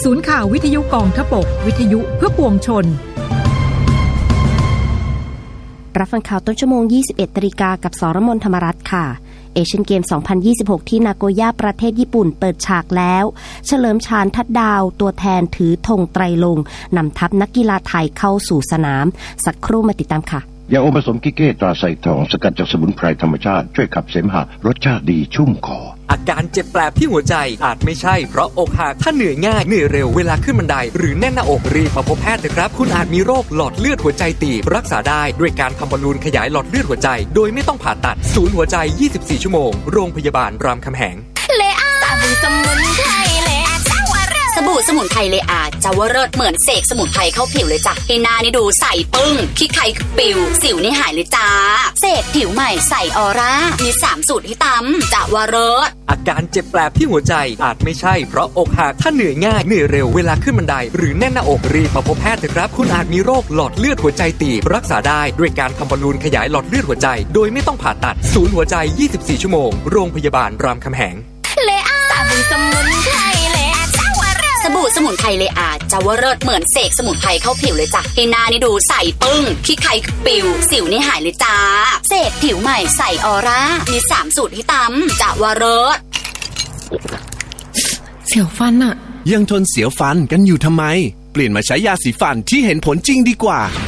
ศูนย์ข่าววิทยุกองทพบกวิทยุเพื่อปวงชนรับฟังข่าวต้นชั่วโมง 21:00 น.กับสรมน ธรรมรัตน์ค่ะเอเชียนเกม 2026 ที่นาโกย่าประเทศญี่ปุ่นเปิดฉากแล้วเฉลิมชาญทัดดาวตัวแทนถือธงไตรลงค์นำทัพนักกีฬาไทยเข้าสู่สนามสักครู่มาติดตามค่ะยาอมผสมกิเก้ตราไซทองสกัดจากสมุนไพรธรรมชาติช่วยขับเสมหะรสชาติดีชุ่มคออาการเจ็บแปลบที่หัวใจอาจไม่ใช่เพราะอกหักถ้าเหนื่อยง่ายเหนื่อยเร็วเวลาขึ้นบันไดหรือแน่นหน้าอกรีบมาพบแพทย์นะครับคุณอาจมีโรคหลอดเลือดหัวใจตีบรักษาได้ด้วยการทำบอลลูนขยายหลอดเลือดหัวใจโดยไม่ต้องผ่าตัดศูนย์หัวใจ24ชั่วโมงโรงพยาบาลรามคำแหงเลอาสบู่สมุนไพรเลอาเจ้าวเลิศสบู่สมุนไพรเลอาเจ้าวเลิศเหมือนเสกสมุนไพรเข้าผิวเลยจ้ะให้หน้านี่ดูใสปึ้งขี้ใครปิวสิวนี่หายเลยจ้าเสกผิวใหม่ใสออร่ามี3สูตรให้ตำเจ้าวเลิศอาการเจ็บแปลบที่หัวใจอาจไม่ใช่เพราะอกหักถ้าเหนื่อยง่ายเหนื่อยเร็วเวลาขึ้นบันไดหรือแน่นหน้าอกรีบมาพบแพทย์นะครับคุณอาจมีโรคหลอดเลือดหัวใจตีบรักษาได้ด้วยการทำบอลลูนขยายหลอดเลือดหัวใจโดยไม่ต้องผ่าตัดศูนย์หัวใจ24ชั่วโมงโรงพยาบาลรามคำแหงเลอาสบู่สมุนไพรเลอาเจ้าวเลิศสบู่สมุนไพรเลอาเจ้าวเลิศเหมือนเสกสมุนไพรเข้าผิวเลยจ้ะให้หน้านี่ดูใสปึ้งขี้ใครปิวสิวนี่หายเลยจ้าเสกผิวใหม่ใสออร่ามี3สูตรให้ตำเจ้าวเลิศเสียวฟันอะยังทนเสียวฟันกันอยู่ทำไมเปลี่ยนมาใช้ยาสีฟันที่เห็นผลจริงดีกว่า